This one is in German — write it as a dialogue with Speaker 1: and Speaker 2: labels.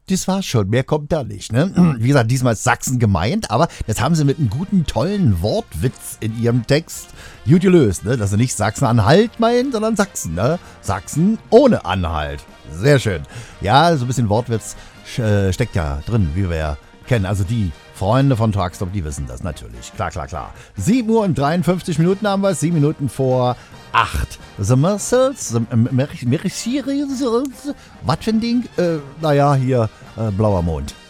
Speaker 1: Das war's schon, mehr kommt da nicht. Ne? Wie gesagt, diesmal ist Sachsen gemeint, aber das haben sie mit einem guten, tollen Wortwitz in ihrem Text gut gelöst. Ne? Dass sie nicht Sachsen-Anhalt meinen, sondern Sachsen. Ne? Sachsen ohne Anhalt. Sehr schön. Ja, so ein bisschen Wortwitz steckt ja drin, wie wir ja kennen. Also die Freunde von Truckstop, die wissen das natürlich. Klar, klar, klar. 7 Uhr und 53 Minuten haben wir es, 7 Minuten vor 8. The Mercils, was für ein Ding? Naja, hier blauer Mond.